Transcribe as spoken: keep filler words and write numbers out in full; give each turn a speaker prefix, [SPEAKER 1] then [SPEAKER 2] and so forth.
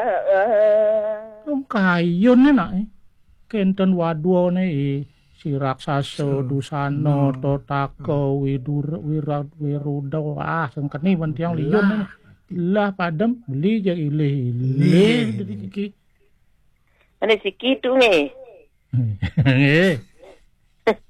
[SPEAKER 1] Om kayon enak. Kenten wadone si raksasa dusana totaka widur wirat wiruda ah sengkeni wentiang liyon lah padem beli je ilih ilih iki.
[SPEAKER 2] Ane siki tu nge.
[SPEAKER 1] Nggih.